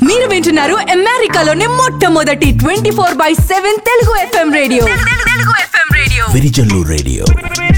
మీరు వింటున్నారు అమెరికాలోని మొట్టమొదటి 24/7 Telugu FM radio. Virijallu radio.